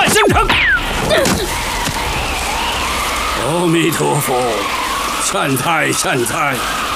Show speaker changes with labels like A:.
A: 万生城。
B: 阿弥陀佛，善哉善哉。